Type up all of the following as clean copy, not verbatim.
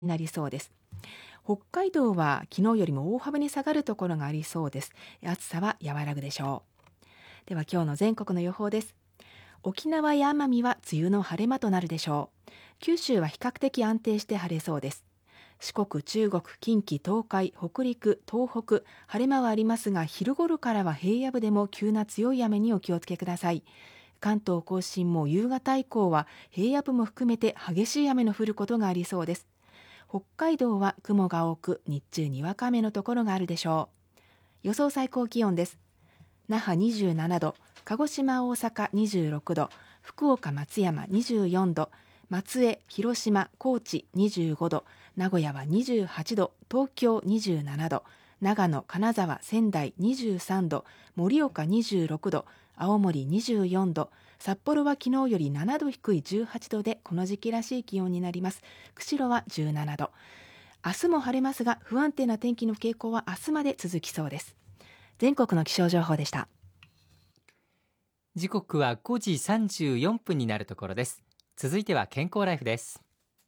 なりそうです。北海道は昨日よりも大幅に下がるところがありそうです。暑さは和らぐでしょう。では今日の全国の予報です。沖縄や奄美は梅雨の晴れ間となるでしょう。九州は比較的安定して晴れそうです。四国、中国、近畿、東海、北陸、東北、晴れ間はありますが、昼頃からは平野部でも急な強い雨にお気をつけください。関東甲信も夕方以降は平野部も含めて激しい雨の降ることがありそうです。北海道は雲が多く、日中にわか雨のところがあるでしょう。予想最高気温です。那覇27度、鹿児島大阪26度、福岡松山24度、松江広島高知25度、名古屋は28度、東京27度、長野金沢仙台23度、盛岡26度、青森24度、札幌は昨日より7度低い18度でこの時期らしい気温になります。釧路は17度。明日も晴れますが、不安定な天気の傾向は明日まで続きそうです。全国の気象情報でした。 時刻は5時34分になるところです。続いては健康ライフです。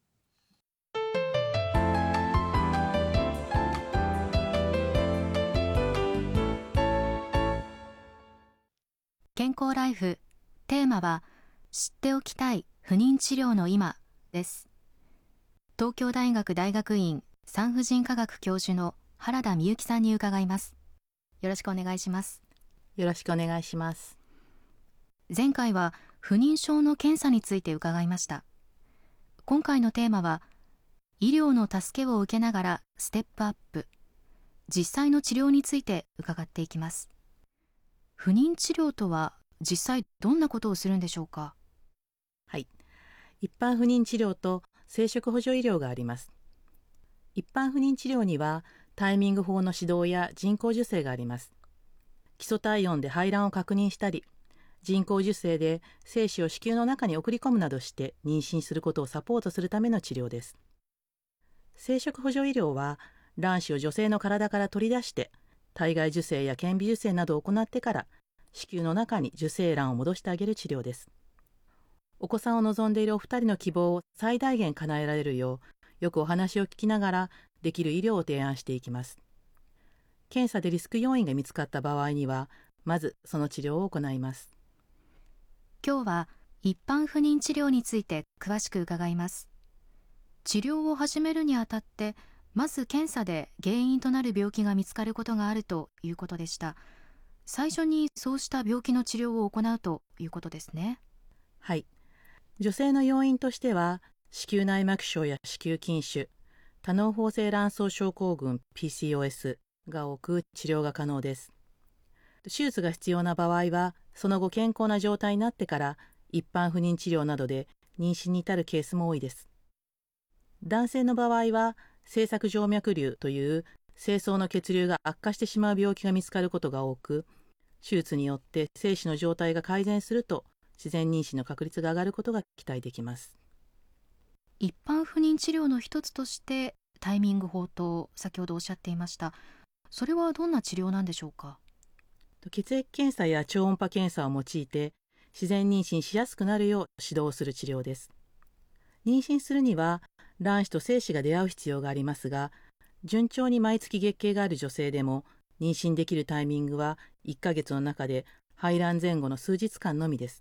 健康ライフ、テーマは知っておきたい不妊治療の今です。東京大学大学院産婦人科学教授の原田美幸さんに伺います。よろしくお願いします。 よろしくお願いします。 前回は不妊症の検査について伺いました。今回のテーマは医療の助けを受けながらステップアップ、実際の治療について伺っていきます。不妊治療とは実際どんなことをするんでしょうか？ はい。一般不妊治療と生殖補助医療があります。一般不妊治療にはタイミング法の指導や人工授精があります。基礎体温で排卵を確認したり、人工授精で精子を子宮の中に送り込むなどして妊娠することをサポートするための治療です。生殖補助医療は卵子を女性の体から取り出して体外受精や顕微授精などを行ってから子宮の中に受精卵を戻してあげる治療です。お子さんを望んでいるお二人の希望を最大限叶えられるよう、よくお話を聞きながらできる医療を提案していきます。検査でリスク要因が見つかった場合には、まずその治療を行います。 今日は一般不妊治療について詳しく伺います。治療を始めるにあたって、まず検査で原因となる病気が見つかることがあるということでした。最初にそうした病気の治療を行うということですね。 はい。女性の要因としては、子宮内膜症や子宮筋腫、多嚢胞性卵巣症候群 PCOS が多く治療が可能です。手術が必要な場合は、その後健康な状態になってから一般不妊治療などで妊娠に至るケースも多いです。男性の場合は、精索静脈瘤という精巣の血流が悪化してしまう病気が見つかることが多く、手術によって精子の状態が改善すると自然妊娠の確率が上がることが期待できます。 一般不妊治療の一つとしてタイミング法と先ほどおっしゃっていました。それはどんな治療なんでしょうか？ 血液検査や超音波検査を用いて自然妊娠しやすくなるよう指導する治療です。妊娠するには卵子と精子が出会う必要がありますが、順調に毎月月経がある女性でも妊娠できるタイミングは1ヶ月の中で排卵前後の数日間のみです。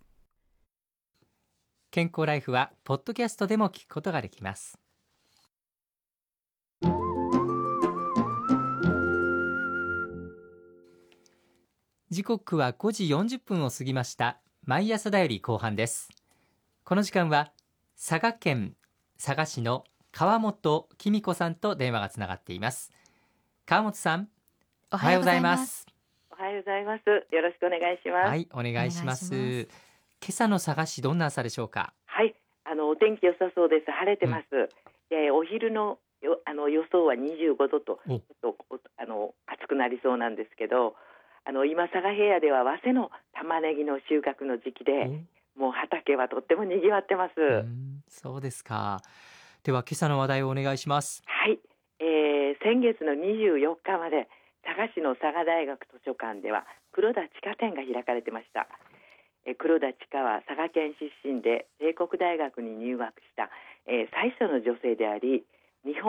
健康ライフはポッドキャストでも聞くことができます。時刻は5時40分を過ぎました。毎朝だより後半です。この時間は佐賀県佐賀市の川本紀美子さんと電話がつながっています。川本さん、おはようございます。 おはようございます。よろしくお願いします。 はい、お願いします。今朝の佐賀市どんな朝でしょうか？ はい、お天気良さそうです。晴れてます。お昼の予想は25度とちょっと暑くなりそうなんですけど、今佐賀平野では早生の玉ねぎの収穫の時期で、もう畑はとっても賑わってます。 そうですか。では今朝の話題をお願いします。 はい、先月の24日まで佐賀市の佐賀大学図書館では黒田千佳展が開かれてました。黒田千佳は佐賀県出身で帝国大学に入学した、最初の女性であり、